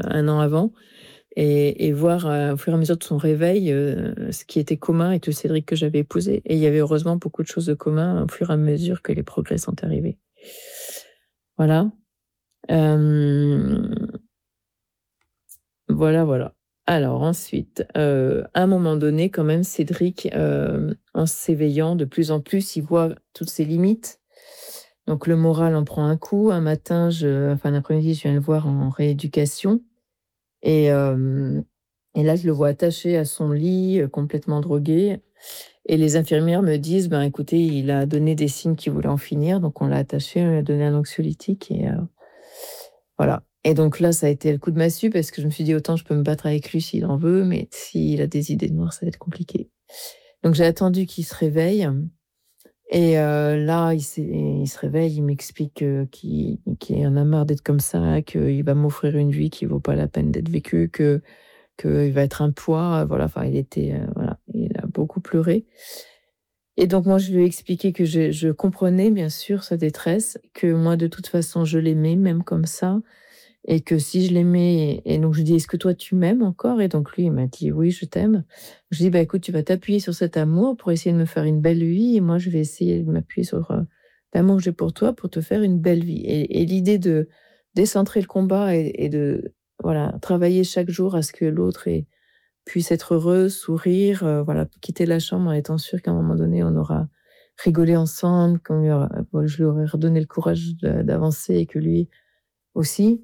1 an avant et voir, au fur et à mesure de son réveil, ce qui était commun avec le Cédric que j'avais épousé et il y avait heureusement beaucoup de choses de commun au fur et à mesure que les progrès sont arrivés. Voilà. Hem, voilà. Alors ensuite, à un moment donné quand même Cédric, en s'éveillant de plus en plus, il voit toutes ses limites. Donc le moral en prend un coup. Un matin, enfin l'après-midi, je viens le voir en rééducation et hem et là, je le vois attaché à son lit, complètement drogué et les infirmières me disent: «Ben, écoutez, il a donné des signes qu'il voulait en finir, donc on l'a attaché, on lui a donné un anxiolytique» et voilà. Et donc là, ça a été le coup de massue parce que je me suis dit: «Autant je peux me battre avec lui s'il en veut, mais s'il a des idées noires, ça va être compliqué». Donc j'ai attendu qu'il se réveille et là, il se réveille, il m'explique, qu'il en a marre d'être comme ça, qu'il va m'offrir une vie qui vaut pas la peine d'être vécue, qu'il va être un poids, voilà, enfin il était, voilà, il a beaucoup pleuré et donc moi je lui ai expliqué que je comprenais bien sûr sa détresse, que moi de toute façon je l'aimais même comme ça et que si je l'aimais et donc je lui dis: «Est-ce que toi tu m'aimes encore?» et donc lui il m'a dit: «Oui, je t'aime». Je lui dis: «Bah écoute, tu vas t'appuyer sur cet amour pour essayer de me faire une belle vie et moi je vais essayer de m'appuyer sur, l'amour que j'ai pour toi pour te faire une belle vie» et l'idée de décentrer le combat et de, voilà, travailler chaque jour à ce que l'autre puisse être heureux, sourire, voilà, quitter la chambre en étant sûr qu'à un moment donné on aura rigolé ensemble, je lui aurai redonné le courage d'avancer et que lui aussi.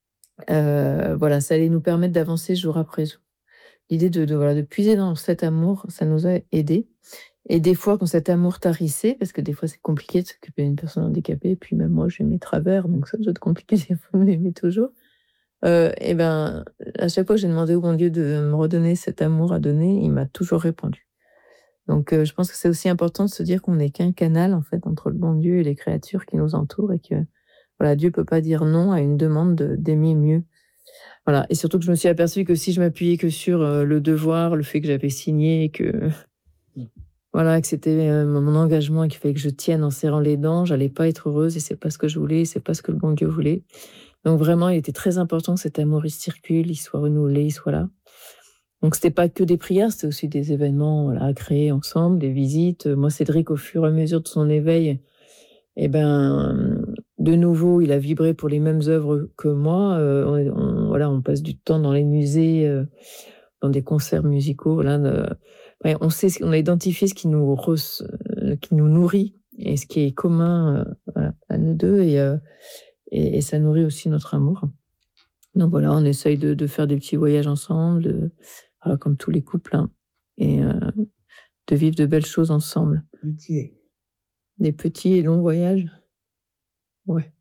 Voilà, ça allait nous permettre d'avancer jour après jour. L'idée voilà, de puiser dans cet amour, ça nous a aidés et des fois quand cet amour tarissait, parce que des fois c'est compliqué de s'occuper d'une personne handicapée et puis même moi j'ai mes travers, donc ça doit être compliqué des fois de m'aimer toujours. Et ben, à chaque fois que j'ai demandé au bon Dieu de me redonner cet amour à donner, il m'a toujours répondu. Donc je pense que c'est aussi important de se dire qu'on n'est qu'un canal en fait entre le bon Dieu et les créatures qui nous entourent et que, voilà, Dieu peut pas dire non à une demande d'aimer mieux. Voilà et surtout que je me suis aperçue que si je m'appuyais que sur, le devoir, le fait que j'avais signé, que voilà, que c'était, mon engagement et qu'il fallait que je tienne en serrant les dents, j'allais pas être heureuse et c'est pas ce que je voulais, c'est pas ce que le bon Dieu voulait. Donc vraiment, il était très important que cet amour, il circule, il soit renouvelé, il soit là. Donc c'était pas que des prières, c'était aussi des événements, voilà, à créer ensemble, des visites. Moi, Cédric, au fur et à mesure de son éveil et ben, de nouveau, il a vibré pour les mêmes œuvres que moi. Voilà, on passe du temps dans les musées, dans des concerts musicaux, voilà, ouais, on a identifié ce qui nous nourrit et ce qui est commun, voilà, à nous 2 et ça nourrit aussi notre amour. Donc voilà, on essaye de faire des petits voyages ensemble, voilà, comme tous les couples, hein et de vivre de belles choses ensemble. OK. Des petits et longs voyages. Ouais.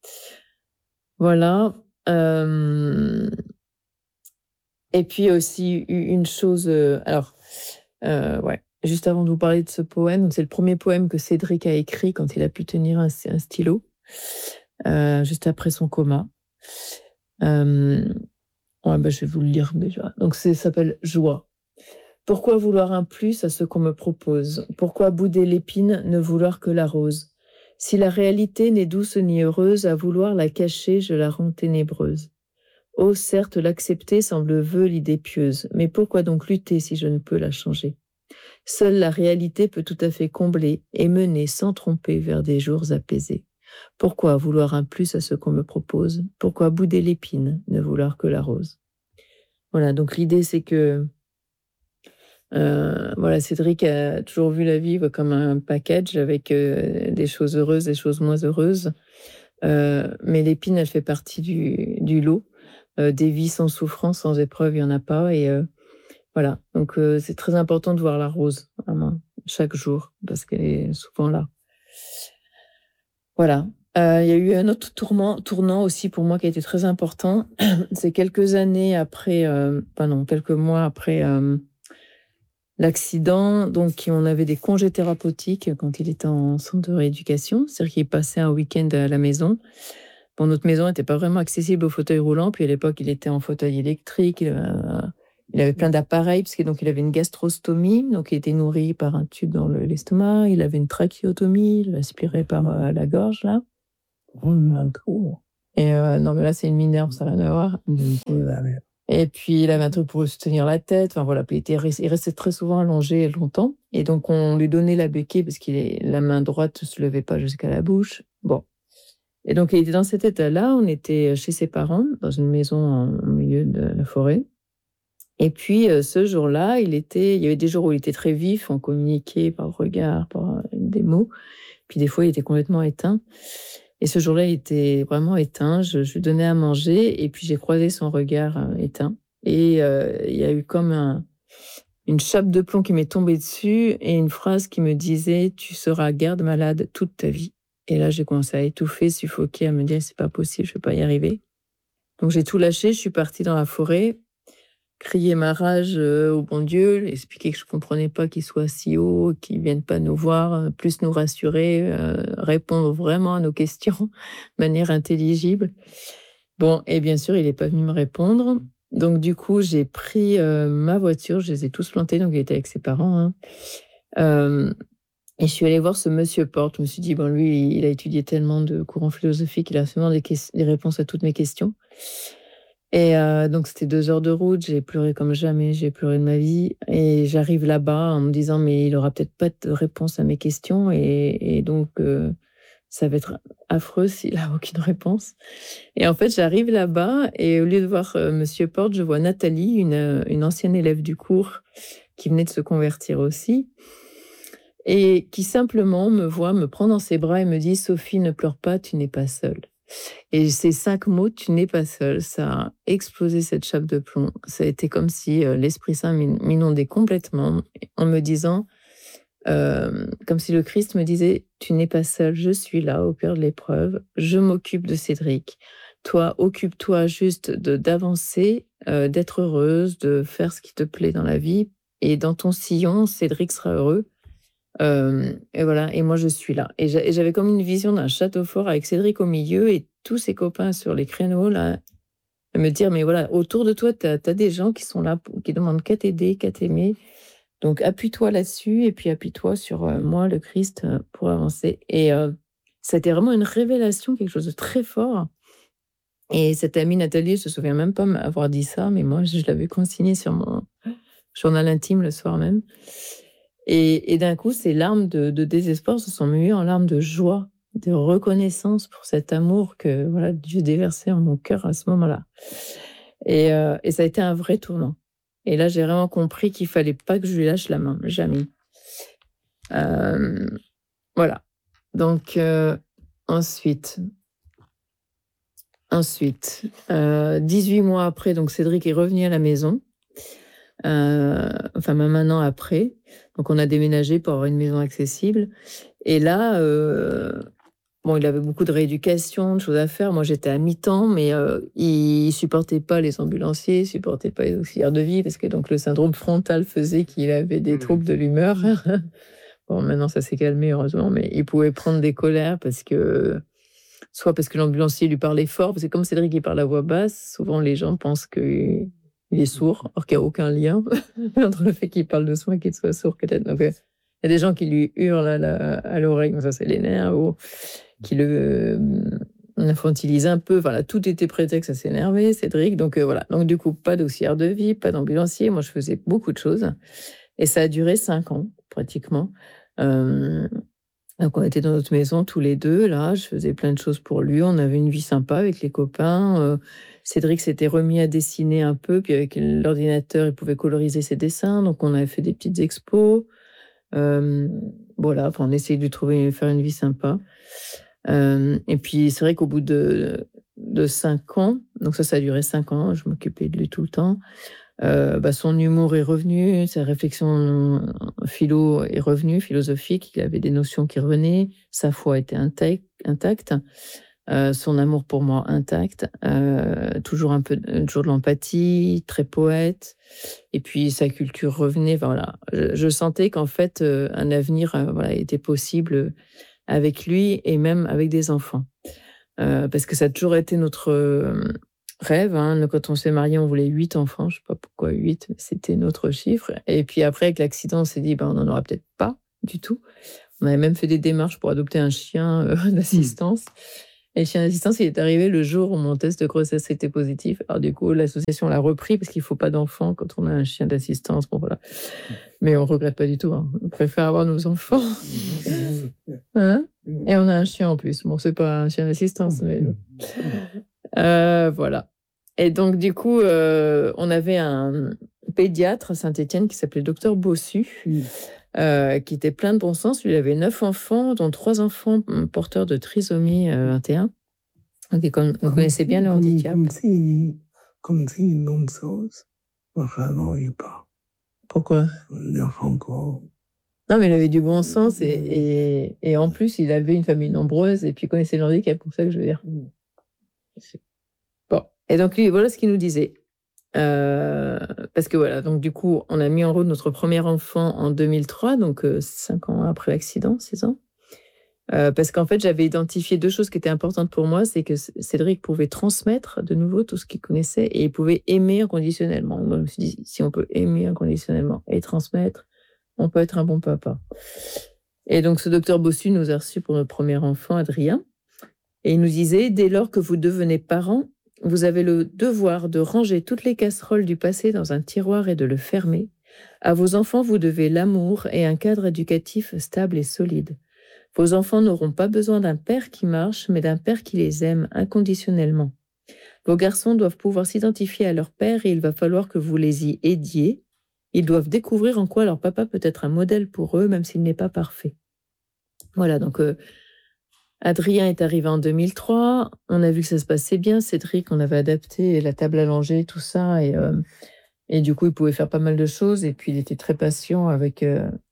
Voilà, hem et puis aussi une chose, ouais, juste avant de vous parler de ce poème, c'est le premier poème que Cédric a écrit quand il a pu tenir un stylo, juste après son coma. Hem, ouais, bah, je vais vous le lire déjà. Donc ça s'appelle «Joie». Pourquoi vouloir un plus à ce qu'on me propose? Pourquoi bouder l'épine, ne vouloir que la rose? Si la réalité n'est douce ni heureuse, à vouloir la cacher, je la rends ténébreuse. Oh, certes, l'accepter semble vœu l'idée pieuse, mais pourquoi donc lutter si je ne peux la changer? Seule la réalité peut tout à fait combler et mener sans tromper vers des jours apaisés. Pourquoi vouloir un plus à ce qu'on me propose? Pourquoi bouder l'épine, ne vouloir que la rose? Voilà, donc l'idée c'est que voilà, Cédric a toujours vu la vie, comme un package avec, des choses heureuses, des choses moins heureuses. Mais l'épine, elle fait partie du lot. Des vies sans souffrance, sans épreuve, il y en a pas et voilà. Donc c'est très important de voir la rose, vraiment, chaque jour, parce qu'elle est souvent là. Voilà. Il y a eu un autre tournant aussi pour moi qui a été très important. C'est quelques années après, enfin non, quelques mois après, l'accident, donc on avait des congés thérapeutiques quand il était en centre de rééducation, c'est-à-dire qu'il passait un week-end à la maison. Bon, notre maison n'était pas vraiment accessible au fauteuil roulant, puis à l'époque, il était en fauteuil électrique, il avait plein d'appareils parce que donc il avait une gastrostomie, donc il était nourri par un tube dans l'estomac, il avait une trachéotomie, il aspirait par, la gorge là. Oh, un trou. Et non, mais là, c'est une mineure, ça n'a rien à voir. Et puis, il avait un truc pour se tenir la tête. Enfin, voilà. Puis, il restait très souvent allongé longtemps. Et donc, on lui donnait la béquille parce que la main droite ne se levait pas jusqu'à la bouche. Bon. Et donc, il était dans cet état-là. On était chez ses parents, dans une maison au milieu de la forêt. Et puis, ce jour-là, il y avait des jours où il était très vif. On communiquait par le regard, par des mots. Puis, des fois, il était complètement éteint. Et ce jour-là, il était vraiment éteint. Je lui donnais à manger et puis j'ai croisé son regard éteint. Et il y a eu comme une chape de plomb qui m'est tombée dessus et une phrase qui me disait « Tu seras garde-malade toute ta vie ». Et là, j'ai commencé à étouffer, suffoquer, à me dire « C'est pas possible, je vais pas y arriver ». Donc j'ai tout lâché, je suis partie dans la forêt, crier ma rage au bon Dieu, expliquer que je comprenais pas qu'il soit si haut, qu'il vienne pas nous voir, plus nous rassurer, répondre vraiment à nos questions de manière intelligible. Bon, et bien sûr, il est pas venu me répondre. Donc du coup, j'ai pris ma voiture, je les ai tous plantés, donc il était avec ses parents. Et je suis allée voir ce monsieur Porte. Je me suis dit, bon, lui, il a étudié tellement de courants philosophiques, il a sûrement des réponses à toutes mes questions. Et donc, c'était 2 heures de route. J'ai pleuré comme jamais. J'ai pleuré de ma vie. Et j'arrive là-bas en me disant, mais il aura peut-être pas de réponse à mes questions. Et donc, ça va être affreux s'il a aucune réponse. Et en fait, j'arrive là-bas et au lieu de voir Monsieur Porte, je vois Nathalie, une ancienne élève du cours qui venait de se convertir aussi et qui simplement me voit, me prend dans ses bras et me dit « Sophie, ne pleure pas, tu n'es pas seule ». Et ces 5 mots, tu n'es pas seule, ça a explosé cette chape de plomb. Ça a été comme si l'Esprit Saint m'inondait complètement en me disant, comme si le Christ me disait, tu n'es pas seule, je suis là au cœur de l'épreuve, je m'occupe de Cédric. Toi, occupe-toi juste d'avancer, d'être heureuse, de faire ce qui te plaît dans la vie. Et dans ton sillon, Cédric sera heureux. Et voilà, et moi je suis là. Et j'avais comme une vision d'un château fort avec Cédric au milieu et tous ses copains sur les créneaux, là, à me dire, mais voilà, autour de toi, t'as des gens qui sont là, qui demandent qu'à t'aider, qu'à t'aimer. Donc appuie-toi là-dessus et puis appuie-toi sur moi, le Christ, pour avancer. Et ça a été vraiment une révélation, quelque chose de très fort. Et cette amie Nathalie, elle se souvient même pas m'avoir dit ça, mais moi, je l'avais consigné sur mon journal intime le soir même. Et d'un coup, ces larmes de désespoir se sont muées en larmes de joie, de reconnaissance pour cet amour que voilà, Dieu déversait en mon cœur à ce moment-là. Et ça a été un vrai tournant. Et là, j'ai vraiment compris qu'il fallait pas que je lui lâche la main, jamais. Voilà. Donc, ensuite, 18 mois après, donc Cédric est revenu à la maison. Enfin, même 1 an après. Donc, on a déménagé pour avoir une maison accessible. Et là, bon, il avait beaucoup de rééducation, de choses à faire. Moi, j'étais à mi-temps, mais il supportait pas les ambulanciers, il supportait pas les auxiliaires de vie, parce que donc le syndrome frontal faisait qu'il avait des troubles de l'humeur. Bon, maintenant, ça s'est calmé, heureusement, mais il pouvait prendre des colères soit parce que l'ambulancier lui parlait fort, parce que comme Cédric, il parle à voix basse, souvent les gens pensent qu'il est sourd, alors qu'il n'y a aucun lien entre le fait qu'il parle doucement et qu'il soit sourd, peut-être. Donc, il y a des gens qui lui hurlent à l'oreille, ça c'est les nerfs, ou qui le infantilise un peu. Voilà, tout était prétexte à s'énerver, Cédric. Donc voilà. Donc du coup, pas d'auxiliaire de vie, pas d'ambulancier. Moi, je faisais beaucoup de choses. Et ça a duré 5 ans, pratiquement. Donc on était dans notre maison tous les deux, là. Je faisais plein de choses pour lui. On avait une vie sympa avec les copains. Cédric s'était remis à dessiner un peu. Puis avec l'ordinateur, il pouvait coloriser ses dessins. Donc on avait fait des petites expos. Voilà, enfin, on essayait de faire une vie sympa. Et puis, c'est vrai qu'au bout de 5 ans, donc ça a duré 5 ans, je m'occupais de lui tout le temps, son humour est revenu, sa réflexion philo est revenue, philosophique, il avait des notions qui revenaient, sa foi était intacte, son amour pour moi intact, toujours toujours de l'empathie, très poète, et puis sa culture revenait. Voilà, je sentais qu'en fait un avenir était possible avec lui et même avec des enfants, parce que ça a toujours été notre rêve. Hein. Quand on s'est mariés, on voulait 8 enfants, je sais pas pourquoi 8, mais c'était notre chiffre. Et puis après, avec l'accident, on s'est dit on n'en aura peut-être pas du tout. On avait même fait des démarches pour adopter un chien d'assistance. Et le chien d'assistance, il est arrivé le jour où mon test de grossesse était positif. Alors du coup, l'association l'a repris parce qu'il ne faut pas d'enfants quand on a un chien d'assistance. Bon, voilà. Mais on ne regrette pas du tout. Hein. On préfère avoir nos enfants. Hein? Et on a un chien en plus. Bon, c'est pas un chien d'assistance, mais... voilà. Et donc, du coup, on avait un pédiatre à Saint-Étienne qui s'appelait Docteur Bossu, qui était plein de bon sens. Lui, il avait 9 enfants, dont 3 enfants porteurs de trisomie 21. Donc, on connaissait bien le handicap. Comme si une bonne chose. Enfin, non, il pas. Pourquoi? Encore. Non, mais il avait du bon sens et en plus, il avait une famille nombreuse et puis il connaissait le handicap, pour ça que je veux dire. Bon, et donc lui, voilà ce qu'il nous disait. Parce que voilà, donc du coup, on a mis en route notre premier enfant en 2003, donc 5 ans après l'accident, 6 ans. Parce qu'en fait, j'avais identifié 2 choses qui étaient importantes pour moi, c'est que Cédric pouvait transmettre de nouveau tout ce qu'il connaissait et il pouvait aimer inconditionnellement. Donc, je me suis dit, si on peut aimer inconditionnellement et transmettre, on peut être un bon papa. Et donc, ce docteur Bossu nous a reçus pour notre premier enfant, Adrien. Et il nous disait, dès lors que vous devenez parent, vous avez le devoir de ranger toutes les casseroles du passé dans un tiroir et de le fermer. À vos enfants, vous devez l'amour et un cadre éducatif stable et solide. Vos enfants n'auront pas besoin d'un père qui marche, mais d'un père qui les aime inconditionnellement. Vos garçons doivent pouvoir s'identifier à leur père et il va falloir que vous les y aidiez. Ils doivent découvrir en quoi leur papa peut être un modèle pour eux, même s'il n'est pas parfait. Voilà, donc Adrien est arrivé en 2003. On a vu que ça se passait bien. Cédric, on avait adapté la table à langer, tout ça. Et du coup, il pouvait faire pas mal de choses. Et puis, il était très patient avec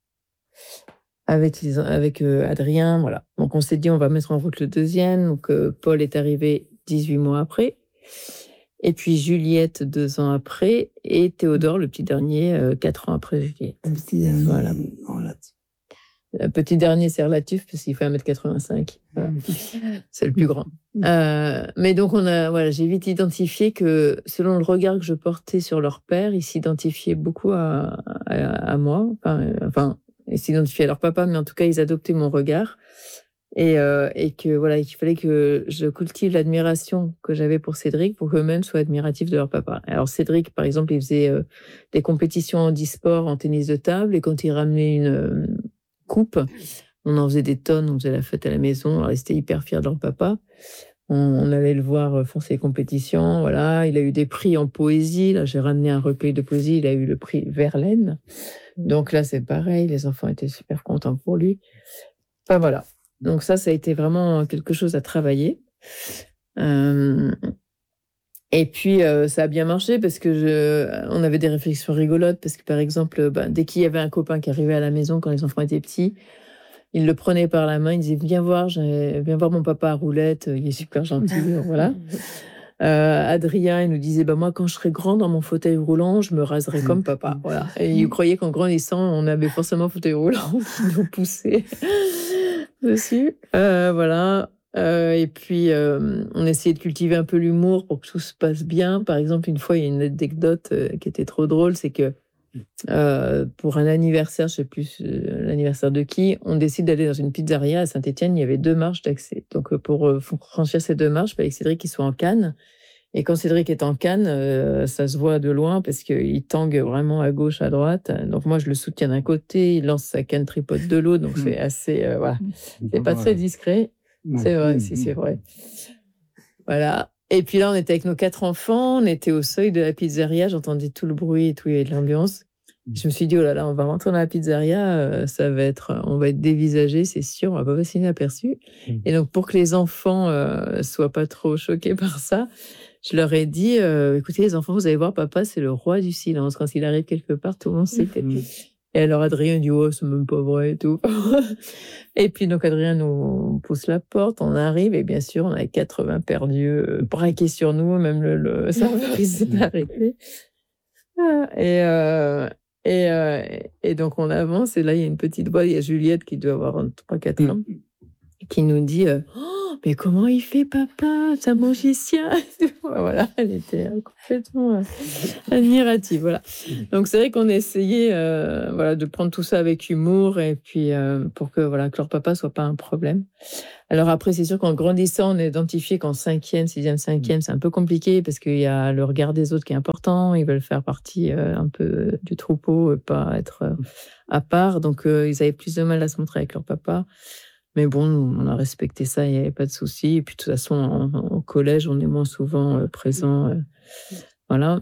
Adrien. Voilà. Donc, on s'est dit, on va mettre en route le deuxième. Donc, Paul est arrivé 18 mois après. Et puis Juliette 2 ans après, et Théodore, le petit dernier, 4 ans après Juliette. Le petit dernier, voilà. Relatif. Le petit dernier, c'est relatif, parce qu'il fait 1m85. Voilà. C'est le plus grand. Mais donc, j'ai vite identifié que, selon le regard que je portais sur leur père, ils s'identifiaient beaucoup à moi. Enfin, ils s'identifiaient à leur papa, mais en tout cas, ils adoptaient mon regard. Et que voilà, qu'il fallait que je cultive l'admiration que j'avais pour Cédric pour qu'eux-mêmes soient admiratifs de leur papa. Alors Cédric, par exemple, il faisait des compétitions en e-sport, en tennis de table, et quand il ramenait une coupe, on en faisait des tonnes, on faisait la fête à la maison. Alors ils étaient hyper fiers de leur papa. On allait le voir faire ses compétitions. Voilà, il a eu des prix en poésie. Là, j'ai ramené un recueil de poésie. Il a eu le prix Verlaine. Donc là, c'est pareil. Les enfants étaient super contents pour lui. Enfin voilà. Donc ça a été vraiment quelque chose à travailler. Et puis, ça a bien marché parce que on avait des réflexions rigolotes parce que, par exemple, dès qu'il y avait un copain qui arrivait à la maison quand les enfants étaient petits, il le prenait par la main, il disait « Viens voir mon papa à roulette, il est super gentil. » Voilà. Adrien, il nous disait moi, quand je serai grand dans mon fauteuil roulant, je me raserai comme papa. Voilà. Et il croyait qu'en grandissant, on avait forcément un fauteuil roulant qui nous poussait dessus. Voilà. Et puis, on essayait de cultiver un peu l'humour pour que tout se passe bien. Par exemple, une fois, il y a une anecdote qui était trop drôle, c'est que pour un anniversaire, je ne sais plus l'anniversaire de qui, on décide d'aller dans une pizzeria à Saint-Étienne. Il y avait 2 marches d'accès. Donc, pour franchir ces 2 marches, il fallait que Cédric soit en canne. Et quand Cédric est en canne, ça se voit de loin parce qu'il tangue vraiment à gauche, à droite. Donc, moi, je le soutiens d'un côté, il lance sa canne tripote de l'autre. Donc, c'est assez... voilà. C'est pas très discret. C'est vrai, si, c'est vrai. Voilà. Et puis là, on était avec nos 4 enfants, on était au seuil de la pizzeria, j'entendais tout le bruit et tout, il y avait de l'ambiance. Je me suis dit, oh là là, on va rentrer dans la pizzeria, on va être dévisagés, c'est sûr, on va pas passer inaperçu. Et donc, pour que les enfants soient pas trop choqués par ça, je leur ai dit, écoutez les enfants, vous allez voir, papa, c'est le roi du silence. Quand il arrive quelque part, tout le monde s'éteint. Et alors Adrien dit, oh, c'est même pas vrai et tout. Et puis donc Adrien nous pousse la porte, on arrive et bien sûr on a 80 perdus braqués sur nous, même le serveur il s'est arrêté. Et donc on avance et là il y a une petite boîte, il y a Juliette qui doit avoir 3-4 ans. qui nous dit «Oh, mais comment il fait papa? C'est un magicien!» Voilà, elle était complètement admirative, voilà. Donc c'est vrai qu'on a essayé, voilà, de prendre tout ça avec humour et puis, pour que, voilà, que leur papa soit pas un problème. Alors après, c'est sûr qu'en grandissant, on a identifié qu'en 5e, 6e, 5e, c'est un peu compliqué parce qu'il y a le regard des autres qui est important. Ils veulent faire partie, un peu du troupeau, pas être, à part. Donc, ils avaient plus de mal à se montrer avec leur papa. Mais bon, nous, on a respecté ça, il n'y avait pas de souci. Et puis, de toute façon, au collège, on est moins souvent présent. Voilà.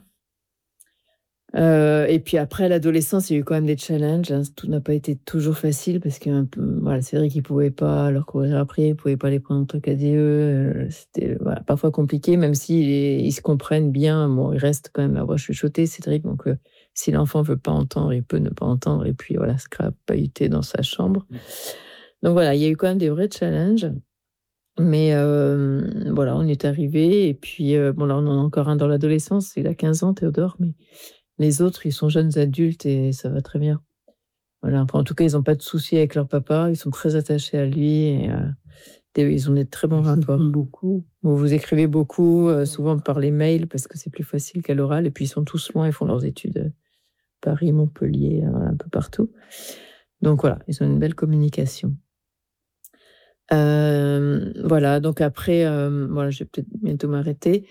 Et puis après, l'adolescence, il y a eu quand même des challenges. Hein. Tout n'a pas été toujours facile parce que voilà, Cédric, il ne pouvait pas leur courir après, il ne pouvait pas les prendre en truc à DE. C'était voilà, parfois compliqué, même s'ils se comprennent bien. Bon, il reste quand même à voir chuchoter, Cédric. Donc, si l'enfant ne veut pas entendre, il peut ne pas entendre. Et puis, voilà, se crapahuter dans sa chambre. Donc, voilà, il y a eu quand même des vrais challenges. Mais voilà, on est arrivé. Et puis, bon, là, on en a encore un dans l'adolescence. Il a 15 ans, Théodore, mais les autres, ils sont jeunes adultes et ça va très bien. Voilà, enfin, en tout cas, ils n'ont pas de soucis avec leur papa. Ils sont très attachés à lui et ils ont des très bons rapports. Beaucoup. Vous écrivez beaucoup, souvent par les mails parce que c'est plus facile qu'à l'oral. Et puis, ils sont tous loin, ils font leurs études Paris, Montpellier, un peu partout. Donc voilà, ils ont une belle communication. Voilà, donc après, voilà, je vais peut-être bientôt m'arrêter.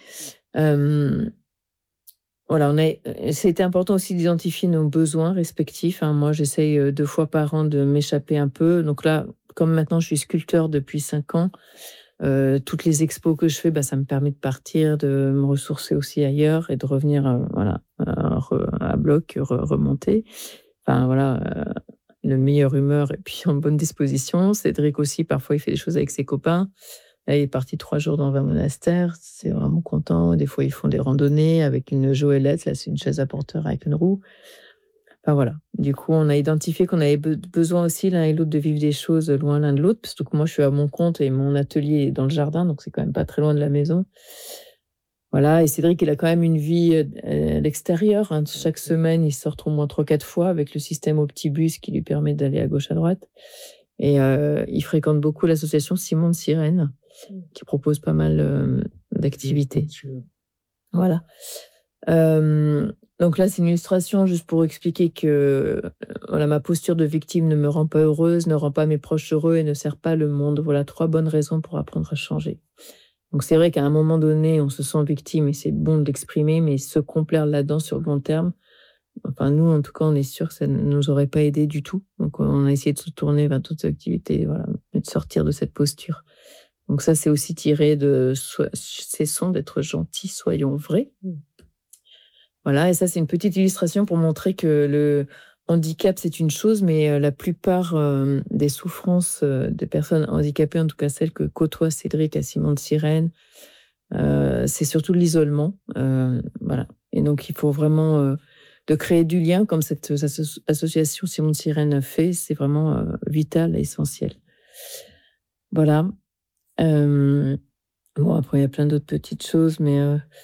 Voilà, c'était important aussi d'identifier nos besoins respectifs. Hein. Moi, j'essaye 2 fois par an de m'échapper un peu. Donc là, comme maintenant je suis sculpteur depuis 5 ans, toutes les expos que je fais, ça me permet de partir, de me ressourcer aussi ailleurs et de revenir voilà, à bloc, remonter. Enfin voilà, de meilleure humeur et puis en bonne disposition. Cédric aussi, parfois, il fait des choses avec ses copains. Là, il est parti 3 jours dans un monastère. C'est vraiment content. Des fois, ils font des randonnées avec une joëlette. Là, c'est une chaise à porteur avec une roue. Enfin, voilà. Du coup, on a identifié qu'on avait besoin aussi l'un et l'autre de vivre des choses loin l'un de l'autre. Parce que moi, je suis à mon compte et mon atelier est dans le jardin. Donc, c'est quand même pas très loin de la maison. Voilà. Et Cédric, il a quand même une vie à l'extérieur. Hein. Chaque semaine, il sort au moins 3-4 fois avec le système Optibus qui lui permet d'aller à gauche, à droite. Et il fréquente beaucoup l'association Simon de Sirène, qui propose pas mal d'activités. Voilà. Donc là, c'est une illustration juste pour expliquer que voilà, ma posture de victime ne me rend pas heureuse, ne rend pas mes proches heureux et ne sert pas le monde. Voilà 3 bonnes raisons pour apprendre à changer. Donc c'est vrai qu'à un moment donné, on se sent victime et c'est bon de l'exprimer, mais se complaire là-dedans sur le long terme, enfin nous, en tout cas, on est sûr que ça ne nous aurait pas aidé du tout. Donc on a essayé de se tourner vers toutes les activités, voilà, et de sortir de cette posture. Donc ça, c'est aussi tiré de « Cessons d'être gentils, soyons vrais ». Voilà, et ça, c'est une petite illustration pour montrer que le handicap, c'est une chose, mais la plupart des souffrances des personnes handicapées, en tout cas celles que côtoie Cédric à Simon de Sirène, c'est surtout l'isolement. Voilà. Et donc, il faut vraiment de créer du lien, comme cette association Simon de Sirène fait, c'est vraiment vital et essentiel. Voilà. Bon, après, il y a plein d'autres petites choses, mais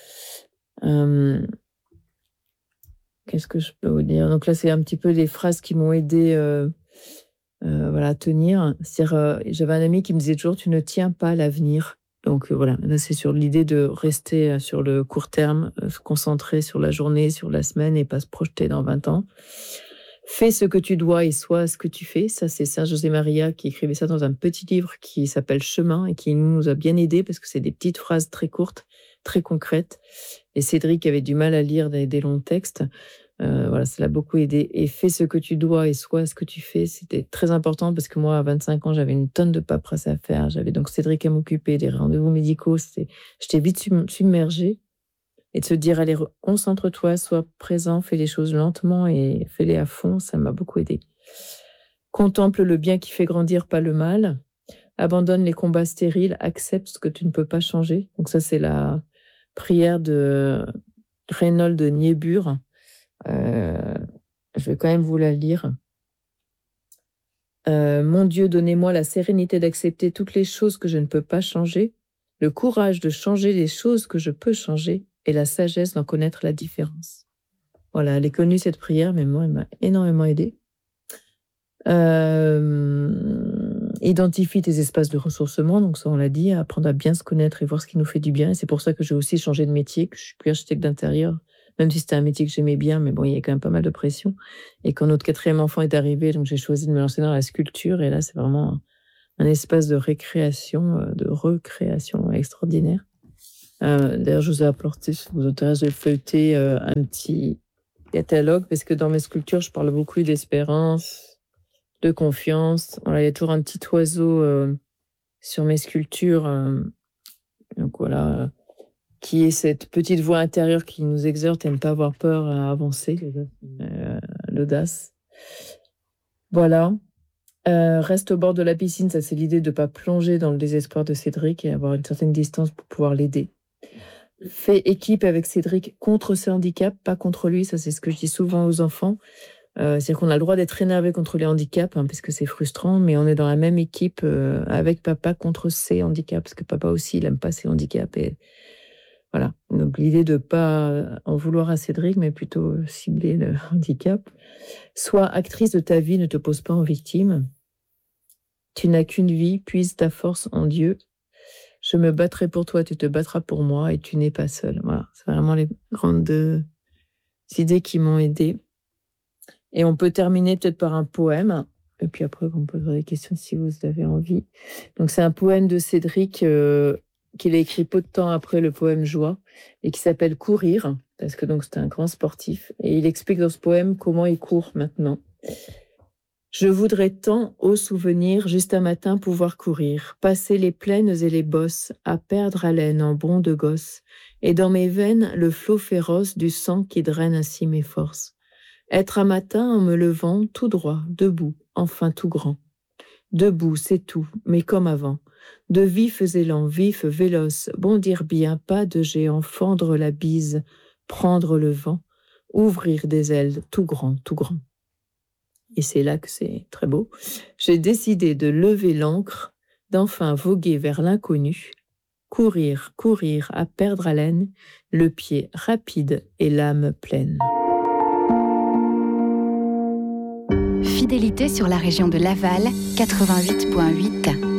qu'est-ce que je peux vous dire? Donc là, c'est un petit peu des phrases qui m'ont aidé voilà, à tenir. C'est-à-dire, j'avais un ami qui me disait toujours « Tu ne tiens pas l'avenir ». Donc voilà, là, c'est sur l'idée de rester sur le court terme, se concentrer sur la journée, sur la semaine et pas se projeter dans 20 ans. Fais ce que tu dois et sois ce que tu fais. Ça, c'est Serge José Maria qui écrivait ça dans un petit livre qui s'appelle Chemin et qui nous a bien aidés parce que c'est des petites phrases très courtes, très concrètes. Et Cédric avait du mal à lire des longs textes. Voilà, ça l'a beaucoup aidé. Et fais ce que tu dois et sois ce que tu fais. C'était très important parce que moi, à 25 ans, j'avais une tonne de paperasse à faire. J'avais donc Cédric à m'occuper, des rendez-vous médicaux. J'étais vite submergée. Et de se dire, allez, concentre-toi, sois présent, fais les choses lentement et fais-les à fond, ça m'a beaucoup aidé. Contemple le bien qui fait grandir, pas le mal. Abandonne les combats stériles, accepte ce que tu ne peux pas changer. Donc ça, c'est la prière de Reynold de Niebuhr. Je vais quand même vous la lire. Mon Dieu, donnez-moi la sérénité d'accepter toutes les choses que je ne peux pas changer, le courage de changer les choses que je peux changer et la sagesse d'en connaître la différence. Voilà, elle est connue cette prière, mais moi, elle m'a énormément aidée. Et Identifie tes espaces de ressourcement, donc ça on l'a dit, apprendre à bien se connaître et voir ce qui nous fait du bien. Et c'est pour ça que j'ai aussi changé de métier, que je suis plus architecte d'intérieur, même si c'était un métier que j'aimais bien, mais bon, il y a quand même pas mal de pression. Et quand notre 4e enfant est arrivé, donc j'ai choisi de me lancer dans la sculpture. Et là, c'est vraiment un espace de récréation, de recréation extraordinaire. D'ailleurs, je vous ai apporté, si ça vous intéresse, de feuilleter un petit catalogue, parce que dans mes sculptures, je parle beaucoup d'espérance, de confiance. Voilà, il y a toujours un petit oiseau sur mes sculptures. Donc voilà, qui est cette petite voix intérieure qui nous exhorte à ne pas avoir peur, à avancer, l'audace. Voilà. Reste au bord de la piscine, ça c'est l'idée de ne pas plonger dans le désespoir de Cédric et avoir une certaine distance pour pouvoir l'aider. Fais équipe avec Cédric contre ce handicap, pas contre lui, ça c'est ce que je dis souvent aux enfants. C'est-à-dire qu'on a le droit d'être énervé contre les handicaps, parce que c'est frustrant, mais on est dans la même équipe avec papa contre ses handicaps, parce que papa aussi, il n'aime pas ses handicaps. Et voilà. Donc l'idée de ne pas en vouloir à Cédric, mais plutôt cibler le handicap. Sois actrice de ta vie, ne te pose pas en victime. Tu n'as qu'une vie, puise ta force en Dieu. Je me battrai pour toi, tu te battras pour moi, et tu n'es pas seul. Voilà, c'est vraiment les grandes idées qui m'ont aidée. Et on peut terminer peut-être par un poème, et puis après on posera des questions si vous avez envie. Donc c'est un poème de Cédric qu'il a écrit peu de temps après le poème Joie, et qui s'appelle Courir, parce que donc c'est un grand sportif, et il explique dans ce poème comment il court maintenant. Je voudrais tant, ô souvenir, juste un matin pouvoir courir, passer les plaines et les bosses, à perdre haleine en bond de gosse, et dans mes veines le flot féroce du sang qui draine ainsi mes forces. Être un matin en me levant tout droit, debout, enfin tout grand. Debout, c'est tout, mais comme avant. De vifs élans, vifs, véloces, bondir bien, pas de géant, fendre la bise, prendre le vent, ouvrir des ailes tout grand, tout grand. Et c'est là que c'est très beau. J'ai décidé de lever l'ancre, d'enfin voguer vers l'inconnu, courir, courir, à perdre haleine, le pied rapide et l'âme pleine. Fidélité sur la région de Laval, 88.8.